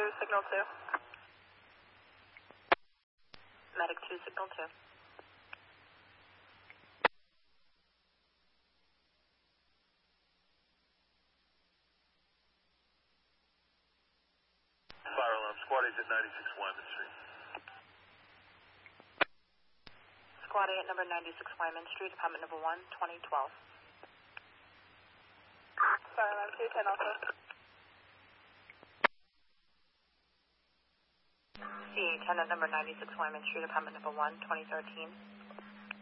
signal 2. Medic 2, signal 2. Fire alarm, squad 8 at 96 Wyman Street. Squad 8, number 96 Wyman Street, apartment number 1, 2012. Fire alarm 210 also. CA 10 at number 96 Wyman Street, apartment number 1, 2013.